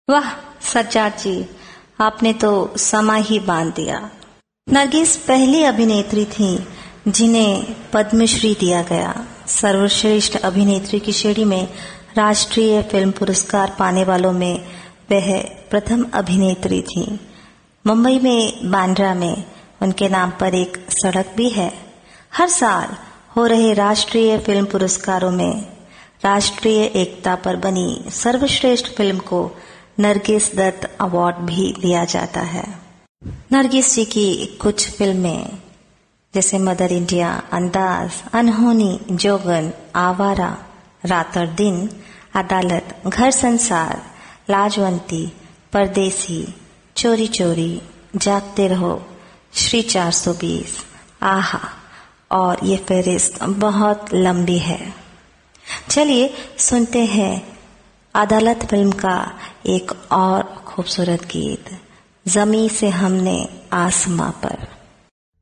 वाह सज्जाद जी, आपने तो समा ही बांध दिया। नरगिस पहली अभिनेत्री थी जिन्हें पद्मश्री दिया गया। सर्वश्रेष्ठ अभिनेत्री की श्रेणी में राष्ट्रीय फिल्म पुरस्कार पाने वालों में वह प्रथम अभिनेत्री थी। मुंबई में बांद्रा में उनके नाम पर एक सड़क भी है। हर साल हो रहे राष्ट्रीय फिल्म पुरस्कारों में राष्ट्रीय एकता पर बनी सर्वश्रेष्ठ फिल्म को नरगिस दत्त अवार्ड भी दिया जाता है। नरगिस जी की कुछ फिल्में जैसे मदर इंडिया, अंदाज, अनहोनी, जोगन, आवारा, रात और दिन, अदालत, घर संसार, लाजवंती, परदेसी, चोरी चोरी, जागते रहो, श्री 420, आहा, और ये फहरिस्त बहुत लंबी है। चलिए सुनते हैं अदालत फिल्म का एक और खूबसूरत गीत, जमी से हमने आसमां पर।